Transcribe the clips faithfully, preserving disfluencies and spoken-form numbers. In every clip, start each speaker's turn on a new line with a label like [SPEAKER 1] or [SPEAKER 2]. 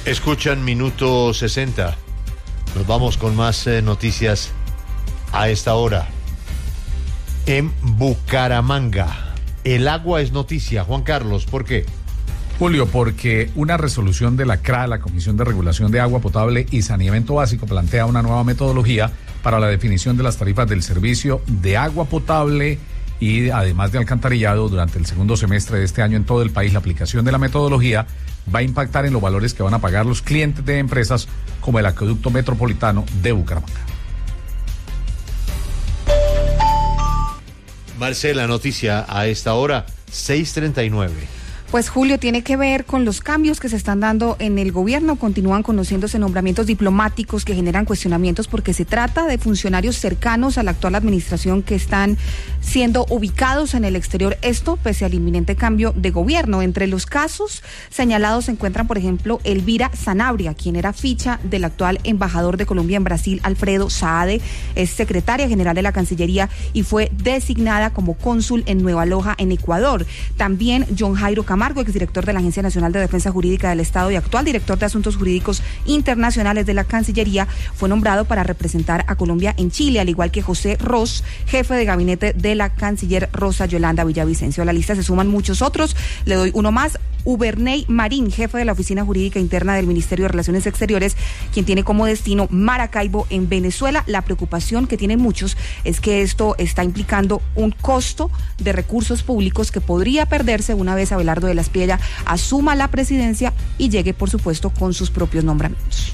[SPEAKER 1] Escuchan Minuto sesenta. Nos vamos con más eh, noticias a esta hora. En Bucaramanga, el agua es noticia. Juan Carlos, ¿por qué?
[SPEAKER 2] Julio, porque una resolución de la C R A, la Comisión de Regulación de Agua Potable y Saneamiento Básico, plantea una nueva metodología para la definición de las tarifas del servicio de agua potable y además de alcantarillado durante el segundo semestre de este año en todo el país. La aplicación de la metodología va a impactar en los valores que van a pagar los clientes de empresas como el Acueducto Metropolitano de Bucaramanga.
[SPEAKER 1] Marcela, noticia a esta hora, seis treinta y nueve.
[SPEAKER 3] Pues Julio, tiene que ver con los cambios que se están dando en el gobierno. Continúan conociéndose nombramientos diplomáticos que generan cuestionamientos porque se trata de funcionarios cercanos a la actual administración que están siendo ubicados en el exterior. Esto pese al inminente cambio de gobierno. Entre los casos señalados se encuentran, por ejemplo, Elvira Sanabria, quien era ficha del actual embajador de Colombia en Brasil, Alfredo Saade, es secretaria general de la Cancillería y fue designada como cónsul en Nueva Loja, en Ecuador. También John Jairo Camargo, exdirector de la Agencia Nacional de Defensa Jurídica del Estado y actual director de Asuntos Jurídicos Internacionales de la Cancillería, fue nombrado para representar a Colombia en Chile, al igual que José Ross, jefe de gabinete de la canciller Rosa Yolanda Villavicencio. A la lista se suman muchos otros. Le doy uno más. Uberney Marín, jefe de la Oficina Jurídica Interna del Ministerio de Relaciones Exteriores, quien tiene como destino Maracaibo, en Venezuela. La preocupación que tienen muchos es que esto está implicando un costo de recursos públicos que podría perderse una vez Abelardo de la Espriella asuma la presidencia y llegue, por supuesto, con sus propios nombramientos.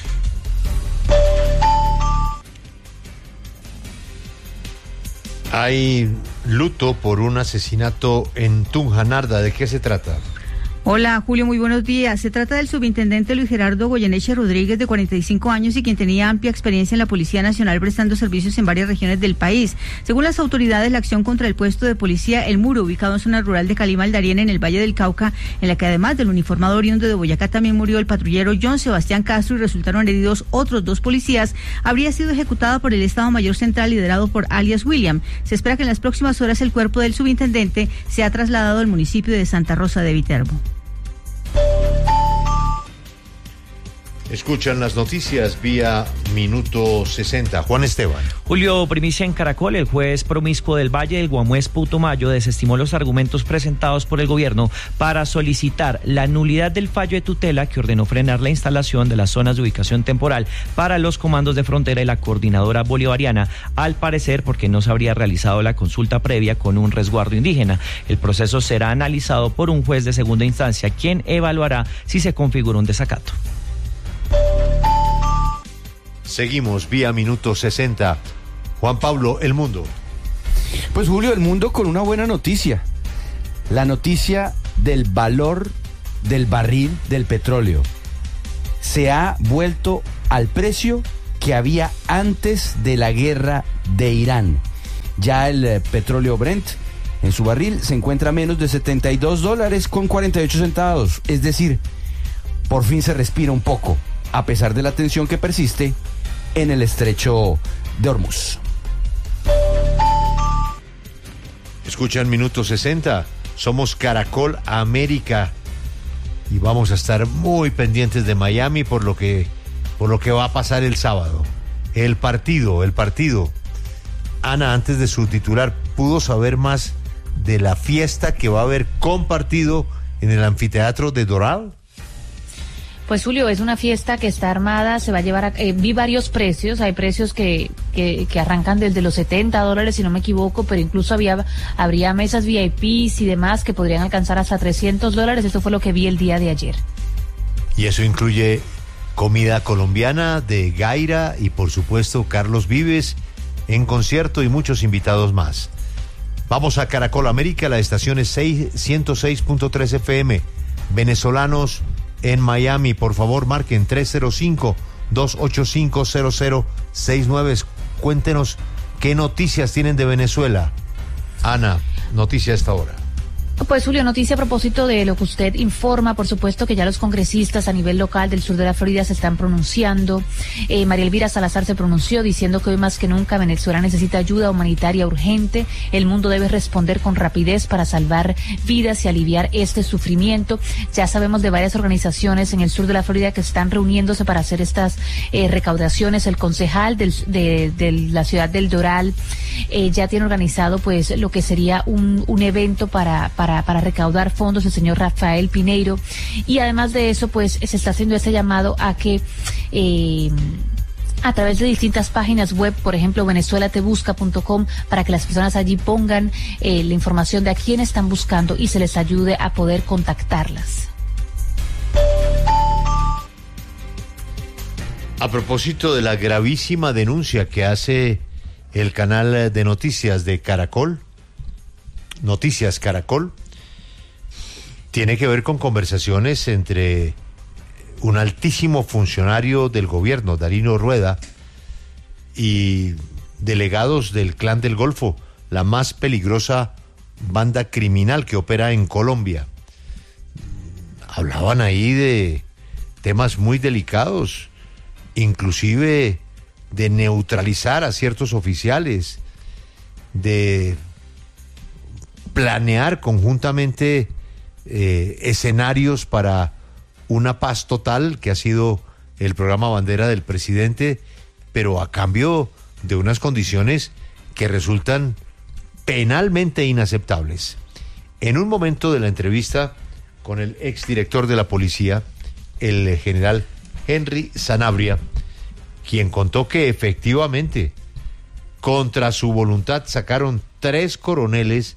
[SPEAKER 1] Hay luto por un asesinato en Tunja, Narda. ¿De qué se trata?
[SPEAKER 4] Hola Julio, muy buenos días. Se trata del subintendente Luis Gerardo Goyeneche Rodríguez, de cuarenta y cinco años y quien tenía amplia experiencia en la Policía Nacional prestando servicios en varias regiones del país. Según las autoridades, la acción contra el puesto de policía El Muro, ubicado en zona rural de Calima Aldarien, en el Valle del Cauca, en la que además del uniformado oriundo de Boyacá también murió el patrullero John Sebastián Castro y resultaron heridos otros dos policías, habría sido ejecutada por el Estado Mayor Central liderado por alias William. Se espera que en las próximas horas el cuerpo del subintendente sea trasladado al municipio de Santa Rosa de Viterbo.
[SPEAKER 1] Escuchan las noticias vía Minuto sesenta. Juan Esteban.
[SPEAKER 5] Julio, primicia en Caracol. El juez promiscuo del Valle del Guamués, Putumayo, desestimó los argumentos presentados por el gobierno para solicitar la nulidad del fallo de tutela que ordenó frenar la instalación de las zonas de ubicación temporal para los comandos de frontera y la coordinadora bolivariana, al parecer porque no se habría realizado la consulta previa con un resguardo indígena. El proceso será analizado por un juez de segunda instancia, quien evaluará si se configura un desacato.
[SPEAKER 1] Seguimos vía Minuto sesenta. Juan Pablo, El Mundo.
[SPEAKER 6] Pues Julio, El Mundo con una buena noticia. La noticia del valor del barril del petróleo. Se ha vuelto al precio que había antes de la guerra de Irán. Ya el eh, petróleo Brent en su barril se encuentra a menos de setenta y dos dólares con cuarenta y ocho centavos. Es decir, por fin se respira un poco, a pesar de la tensión que persiste en el estrecho de Hormuz.
[SPEAKER 1] Escuchan Minuto sesenta. Somos Caracol América y vamos a estar muy pendientes de Miami por lo que por lo que va a pasar el sábado. El partido, el partido. Ana, antes de su titular, ¿pudo saber más de la fiesta que va a haber compartido en el anfiteatro de Doral?
[SPEAKER 7] Pues Julio, es una fiesta que está armada, se va a llevar a, eh, vi varios precios, hay precios que, que, que arrancan desde los setenta dólares, si no me equivoco, pero incluso había, habría mesas V I Pes y demás que podrían alcanzar hasta trescientos dólares, esto fue lo que vi el día de ayer.
[SPEAKER 1] Y eso incluye comida colombiana de Gaira y por supuesto Carlos Vives en concierto y muchos invitados más. Vamos a Caracol América, la estación es ciento seis punto tres F M, venezolanos en Miami, por favor marquen tres cero cinco, dos ocho cinco, cero cero seis nueve. Cuéntenos qué noticias tienen de Venezuela. Ana, noticia a esta hora.
[SPEAKER 7] Pues Julio, noticia a propósito de lo que usted informa, por supuesto que ya los congresistas a nivel local del sur de la Florida se están pronunciando. Eh, María Elvira Salazar se pronunció diciendo que hoy más que nunca Venezuela necesita ayuda humanitaria urgente. El mundo debe responder con rapidez para salvar vidas y aliviar este sufrimiento. Ya sabemos de varias organizaciones en el sur de la Florida que están reuniéndose para hacer estas eh, recaudaciones. El concejal del, de, de la ciudad del Doral eh, ya tiene organizado pues lo que sería un, un evento para, para Para, para recaudar fondos, el señor Rafael Pineiro, y además de eso pues se está haciendo este llamado a que eh, a través de distintas páginas web, por ejemplo venezuela te busca punto com, para que las personas allí pongan eh, la información de a quién están buscando y se les ayude a poder contactarlas.
[SPEAKER 1] A propósito de la gravísima denuncia que hace el canal de noticias de Caracol, Noticias Caracol, tiene que ver con conversaciones entre un altísimo funcionario del gobierno, Darino Rueda, y delegados del Clan del Golfo, la más peligrosa banda criminal que opera en Colombia. Hablaban ahí de temas muy delicados, inclusive de neutralizar a ciertos oficiales, de planear conjuntamente eh, escenarios para una paz total, que ha sido el programa bandera del presidente, pero a cambio de unas condiciones que resultan penalmente inaceptables. En un momento de la entrevista con el exdirector de la policía, el general Henry Sanabria, quien contó que efectivamente, contra su voluntad, sacaron tres coroneles,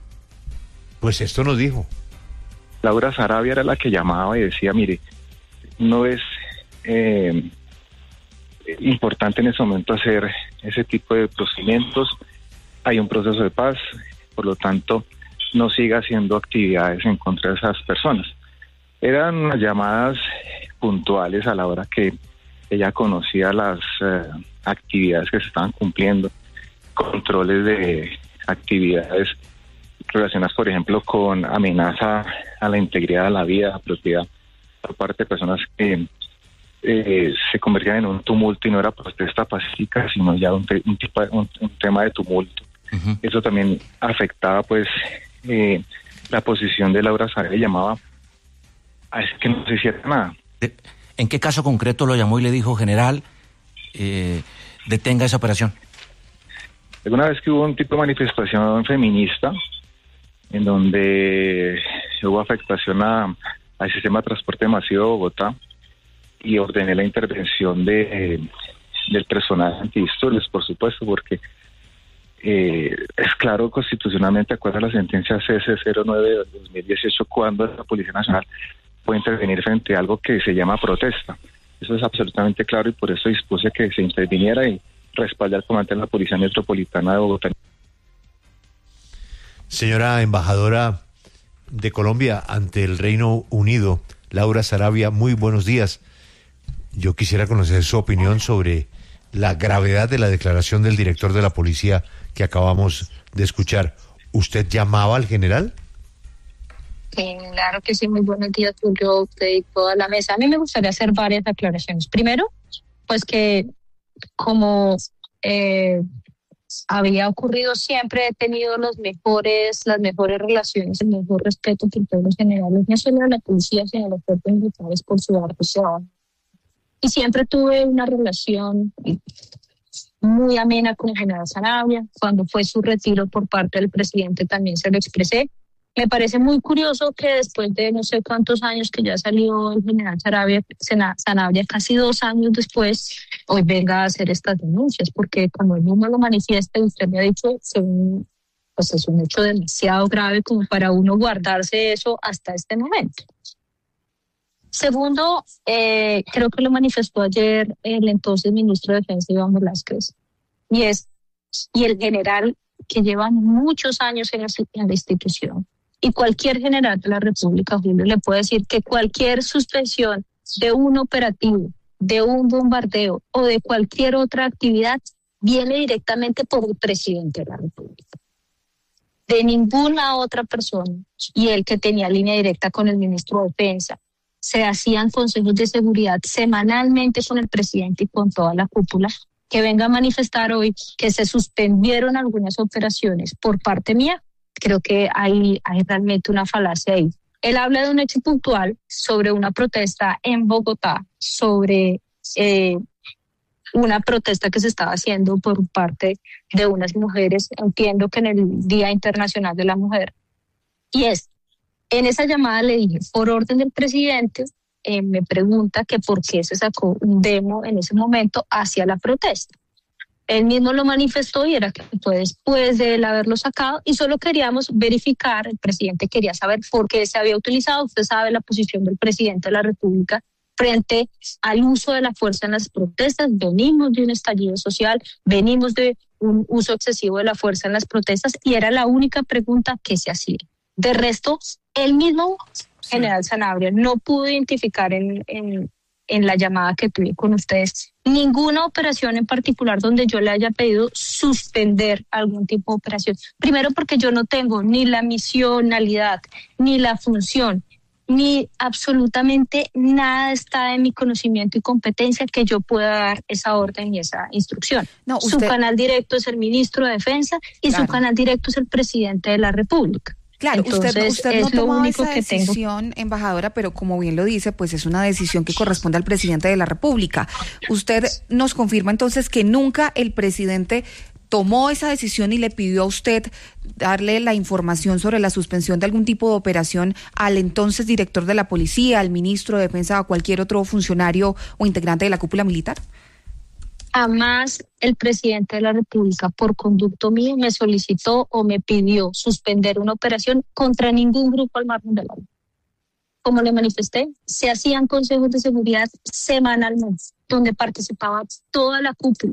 [SPEAKER 1] pues esto nos dijo.
[SPEAKER 8] Laura Sarabia era la que llamaba y decía, mire, no es eh, importante en ese momento hacer ese tipo de procedimientos, hay un proceso de paz, por lo tanto, no siga haciendo actividades en contra de esas personas. Eran unas llamadas puntuales a la hora que ella conocía las eh, actividades que se estaban cumpliendo, controles de actividades relacionadas, por ejemplo, con amenaza a la integridad de la vida, a la propiedad, por parte de personas que eh, se convertían en un tumulto y no era protesta pacífica, sino ya un, te, un, tipo de, un, un tema de tumulto. Uh-huh. Eso también afectaba, pues, eh, la posición de Laura Sarabia, llamaba a es que no se hiciera nada.
[SPEAKER 9] ¿En qué caso concreto lo llamó y le dijo, general, eh, detenga esa operación?
[SPEAKER 8] Alguna vez que hubo un tipo de manifestación feminista, en donde hubo afectación a, al sistema de transporte masivo de Bogotá, y ordené la intervención de eh, del personal antidisturbios, por supuesto, porque eh, es claro constitucionalmente, acuerdo a la sentencia C S cero nueve de dos mil dieciocho, cuando la Policía Nacional puede intervenir frente a algo que se llama protesta. Eso es absolutamente claro y por eso dispuse que se interviniera y respaldar al comandante de la Policía Metropolitana de Bogotá.
[SPEAKER 1] Señora embajadora de Colombia ante el Reino Unido, Laura Sarabia, muy buenos días. Yo quisiera conocer su opinión sobre la gravedad de la declaración del director de la policía que acabamos de escuchar. ¿Usted llamaba al general?
[SPEAKER 10] Claro que sí, muy buenos días, Julio, usted y toda la mesa. A mí me gustaría hacer varias aclaraciones. Primero, pues que como eh, había ocurrido siempre, he tenido los mejores, las mejores relaciones, el mejor respeto por todos los generales, no solo de la policía, sino de los cuerpos militares por su arte. Y siempre tuve una relación muy amena con el general Sarabia. Cuando fue su retiro por parte del presidente también se lo expresé. Me parece muy curioso que después de no sé cuántos años que ya salió el general Sarabia, Sanabria, casi dos años después, hoy venga a hacer estas denuncias, porque como él mismo lo manifiesta, usted me ha dicho, según, pues es un hecho demasiado grave como para uno guardarse eso hasta este momento. Segundo, eh, creo que lo manifestó ayer el entonces ministro de Defensa, Iván Velázquez, y es y el general que lleva muchos años en la, en la institución. Y cualquier general de la República, Julio, le puede decir que cualquier suspensión de un operativo, de un bombardeo o de cualquier otra actividad viene directamente por el presidente de la República. de ninguna otra persona, y él que tenía línea directa con el ministro de Defensa. Se hacían consejos de seguridad semanalmente con el presidente y con toda la cúpula. Que venga a manifestar hoy que se suspendieron algunas operaciones por parte mía, creo que hay, hay realmente una falacia ahí. Él habla de un hecho puntual sobre una protesta en Bogotá, sobre eh, una protesta que se estaba haciendo por parte de unas mujeres, entiendo que en el Día Internacional de la Mujer. Y es, en esa llamada le dije, por orden del presidente, eh, me pregunta que por qué se sacó un demo en ese momento hacia la protesta. Él mismo lo manifestó y era que fue después de él haberlo sacado y solo queríamos verificar, el presidente quería saber por qué se había utilizado. Usted sabe la posición del presidente de la República frente al uso de la fuerza en las protestas. Venimos de un estallido social, venimos de un uso excesivo de la fuerza en las protestas y era la única pregunta que se hacía. De resto, el mismo sí. general Sanabria no pudo identificar en, en, en la llamada que tuve con ustedes ninguna operación en particular donde yo le haya pedido suspender algún tipo de operación. Primero porque yo no tengo ni la misionalidad, ni la función, ni absolutamente nada está en mi conocimiento y competencia que yo pueda dar esa orden y esa instrucción. No, usted... Su canal directo es el ministro de Defensa y claro. su canal directo es el presidente de la República.
[SPEAKER 3] Claro,
[SPEAKER 10] Entonces,
[SPEAKER 3] usted, usted no
[SPEAKER 10] es lo
[SPEAKER 3] tomó
[SPEAKER 10] único
[SPEAKER 3] esa
[SPEAKER 10] que
[SPEAKER 3] decisión,
[SPEAKER 10] tengo.
[SPEAKER 3] embajadora, pero como bien lo dice, pues es una decisión que corresponde al presidente de la República. Usted nos confirma entonces que nunca el presidente tomó esa decisión y le pidió a usted darle la información sobre la suspensión de algún tipo de operación al entonces director de la policía, al ministro de Defensa o a cualquier otro funcionario o integrante de la cúpula militar.
[SPEAKER 10] Jamás el presidente de la República, por conducto mío, me solicitó o me pidió suspender una operación contra ningún grupo al margen de la ley. Como le manifesté, se hacían consejos de seguridad semanalmente, donde participaba toda la cúpula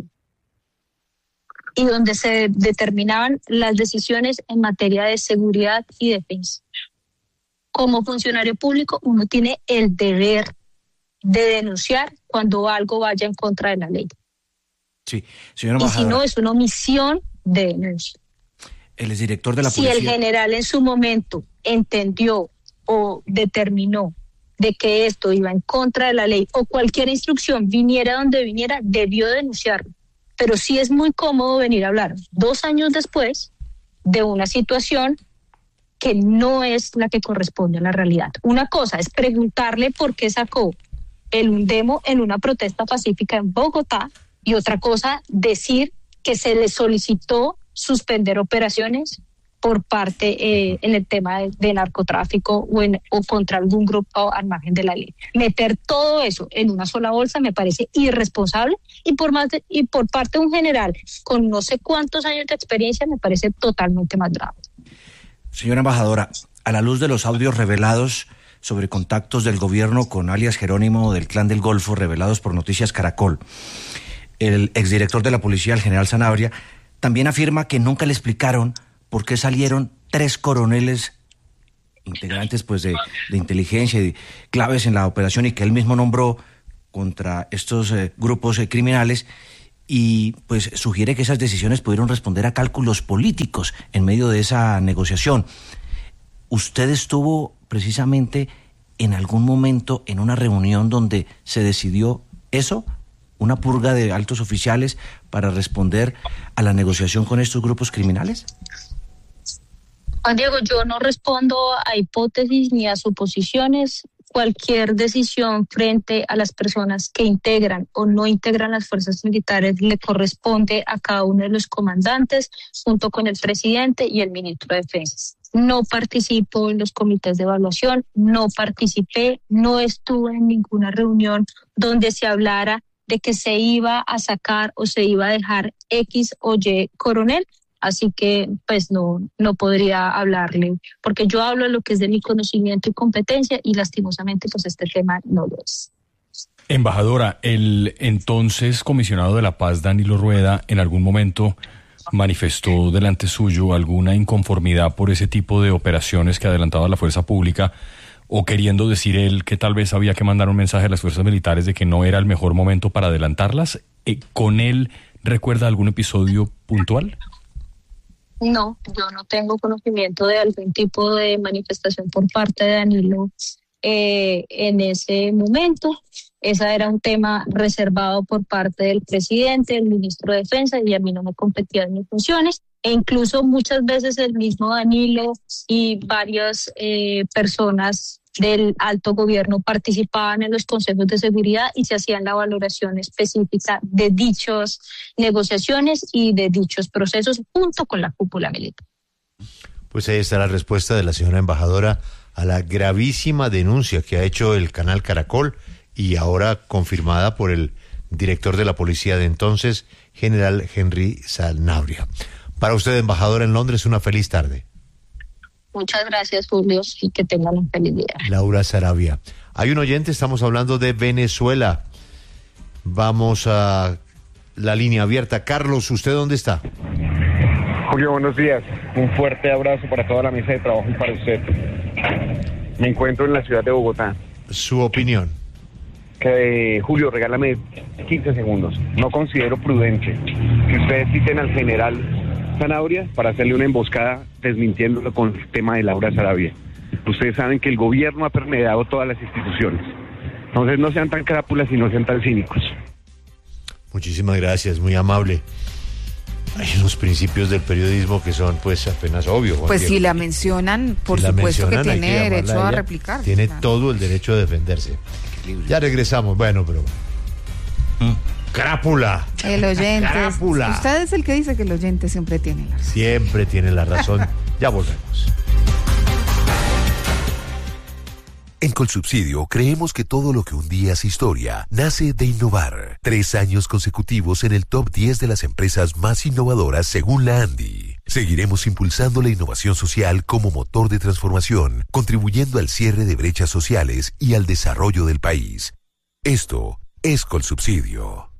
[SPEAKER 10] y donde se determinaban las decisiones en materia de seguridad y defensa. Como funcionario público, uno tiene el deber de denunciar cuando algo vaya en contra de la ley.
[SPEAKER 9] Sí, señora
[SPEAKER 10] y
[SPEAKER 9] embajadora,
[SPEAKER 10] si no, es una omisión de denuncia.
[SPEAKER 9] Él es director de la
[SPEAKER 10] si
[SPEAKER 9] policía.
[SPEAKER 10] Si el general en su momento entendió o determinó de que esto iba en contra de la ley o cualquier instrucción viniera donde viniera, debió denunciarlo. Pero sí es muy cómodo venir a hablar dos años después de una situación que no es la que corresponde a la realidad. Una cosa es preguntarle por qué sacó el Undemo en una protesta pacífica en Bogotá y otra cosa decir que se le solicitó suspender operaciones por parte eh, en el tema de, de narcotráfico o, en, o contra algún grupo al margen de la ley. Meter todo eso en una sola bolsa me parece irresponsable y por más de, y por parte de un general con no sé cuántos años de experiencia me parece totalmente más grave.
[SPEAKER 9] Señora embajadora, a la luz de los audios revelados sobre contactos del gobierno con alias Jerónimo del Clan del Golfo revelados por Noticias Caracol, el exdirector de la policía, el general Sanabria, también afirma que nunca le explicaron por qué salieron tres coroneles integrantes pues de, de inteligencia y claves en la operación y que él mismo nombró contra estos eh, grupos eh, criminales y pues sugiere que esas decisiones pudieron responder a cálculos políticos en medio de esa negociación. ¿Usted estuvo precisamente en algún momento en una reunión donde se decidió eso? ¿Una purga de altos oficiales para responder a la negociación con estos grupos criminales?
[SPEAKER 10] Juan Diego, yo no respondo a hipótesis ni a suposiciones. Cualquier decisión frente a las personas que integran o no integran las fuerzas militares le corresponde a cada uno de los comandantes junto con el presidente y el ministro de Defensa. No participo en los comités de evaluación, no participé, no estuve en ninguna reunión donde se hablara de que se iba a sacar o se iba a dejar X o Y coronel. Así que, pues, no, no podría hablarle, porque yo hablo de lo que es de mi conocimiento y competencia y lastimosamente, pues, este tema no lo es.
[SPEAKER 11] Embajadora, el entonces comisionado de la paz, Danilo Rueda, en algún momento manifestó delante suyo alguna inconformidad por ese tipo de operaciones que adelantaba la fuerza pública, o queriendo decir él que tal vez había que mandar un mensaje a las fuerzas militares de que no era el mejor momento para adelantarlas. ¿Con él recuerda algún episodio puntual?
[SPEAKER 10] No, yo no tengo conocimiento de algún tipo de manifestación por parte de Danilo eh, en ese momento. Ese era un tema reservado por parte del presidente, el ministro de Defensa, y a mí no me competían mis funciones. E incluso muchas veces el mismo Danilo y varias eh, personas del alto gobierno participaban en los consejos de seguridad y se hacían la valoración específica de dichas negociaciones y de dichos procesos junto con la cúpula militar.
[SPEAKER 1] Pues ahí está la respuesta de la señora embajadora a la gravísima denuncia que ha hecho el canal Caracol y ahora confirmada por el director de la policía de entonces, general Henry Sanabria. Para usted, embajadora en Londres, una feliz tarde.
[SPEAKER 10] Muchas gracias, Julio, y que tengan un feliz día.
[SPEAKER 1] Laura Sarabia. Hay un oyente, estamos hablando de Venezuela. Vamos a la línea abierta. Carlos, ¿usted dónde está?
[SPEAKER 12] Julio, buenos días. Un fuerte abrazo para toda la mesa de trabajo y para usted. Me encuentro en la ciudad de Bogotá.
[SPEAKER 1] Su opinión.
[SPEAKER 12] Que, Julio, regálame quince segundos. No considero prudente que ustedes citen al general Sanabria para hacerle una emboscada desmintiéndolo con el tema de Laura Sarabia. Ustedes saben que el gobierno ha permeado todas las instituciones. Entonces no sean tan crápulas y no sean tan cínicos.
[SPEAKER 1] Muchísimas gracias, muy amable. Hay unos principios del periodismo que son pues apenas obvios.
[SPEAKER 3] Pues Diego. Si la mencionan, por si supuesto mencionan, que tiene que derecho a, a replicar.
[SPEAKER 1] Tiene claro. todo el derecho de defenderse. Ya regresamos, bueno, pero... ¿Mm? Crápula.
[SPEAKER 3] El oyente.
[SPEAKER 1] Crápula.
[SPEAKER 3] Usted es el que dice que el oyente siempre tiene la razón.
[SPEAKER 1] Siempre tiene la razón. Ya volvemos.
[SPEAKER 13] En Colsubsidio creemos que todo lo que un día es historia nace de innovar. Tres años consecutivos en el top diez de las empresas más innovadoras según la ANDI. Seguiremos impulsando la innovación social como motor de transformación, contribuyendo al cierre de brechas sociales y al desarrollo del país. Esto es Colsubsidio.